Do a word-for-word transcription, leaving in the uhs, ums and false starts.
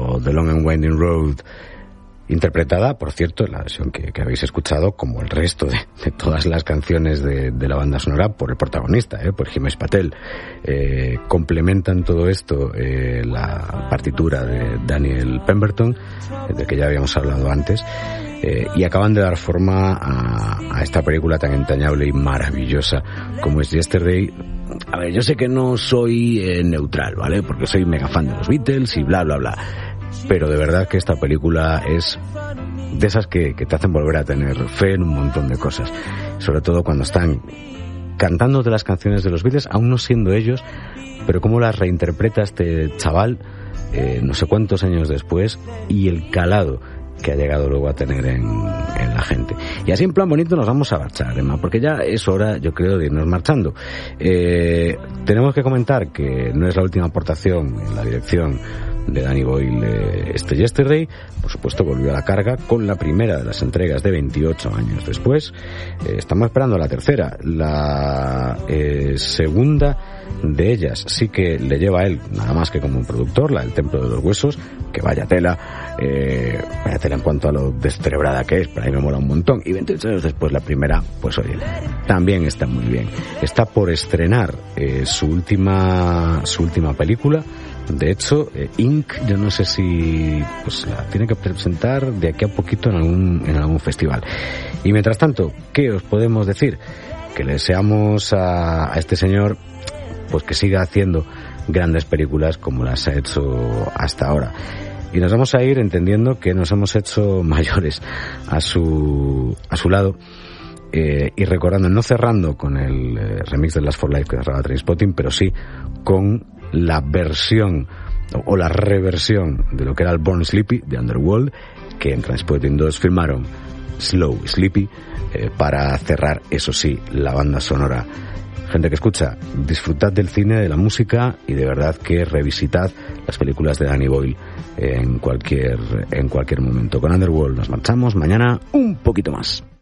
o The Long and Winding Road, interpretada, por cierto, en la versión que, que habéis escuchado, como el resto de, de todas las canciones de, de la banda sonora, por el protagonista, eh, por Himesh Patel. Eh, complementan todo esto eh, la partitura de Daniel Pemberton, eh, del que ya habíamos hablado antes, eh, y acaban de dar forma a, a esta película tan entrañable y maravillosa como es Yesterday. A ver, yo sé que no soy eh, neutral, ¿vale? Porque soy mega fan de los Beatles y bla, bla, bla. Pero de verdad que esta película es de esas que, que te hacen volver a tener fe en un montón de cosas. Sobre todo cuando están cantando de las canciones de los Beatles, aún no siendo ellos, pero cómo las reinterpreta este chaval, eh, no sé cuántos años después, y el calado que ha llegado luego a tener en, en la gente. Y así en plan bonito nos vamos a marchar, Emma, porque ya es hora, yo creo, de irnos marchando. Eh, tenemos que comentar que no es la última aportación en la dirección de Danny Boyle este Yesterday. Por supuesto volvió a la carga con la primera de las entregas de veintiocho años después. Eh, estamos esperando la tercera. La eh, segunda de ellas sí que le lleva a él nada más que como un productor, la del Templo de los Huesos, que vaya tela, eh, vaya tela en cuanto a lo descerebrada que es, pero ahí me mola un montón. Y veintiocho años después la primera, pues oye, también está muy bien. Está por estrenar eh, su última su última película. De hecho, eh, Inc, yo no sé si pues la tiene que presentar de aquí a poquito en algún en algún festival. Y mientras tanto, ¿qué os podemos decir? Que le deseamos a, a este señor pues que siga haciendo grandes películas como las ha hecho hasta ahora. Y nos vamos a ir entendiendo que nos hemos hecho mayores a su a su lado. Eh, y recordando, no cerrando con el eh, remix de Last for Life que cerraba Trainspotting, pero sí con la versión o, o la reversión de lo que era el Born Sleepy de Underworld, que en Trainspotting dos filmaron Slow Sleepy, eh, para cerrar, eso sí, la banda sonora. Gente que escucha, disfrutad del cine, de la música, y de verdad que revisitad las películas de Danny Boyle en cualquier, en cualquier momento. Con Underworld nos marchamos, mañana un poquito más.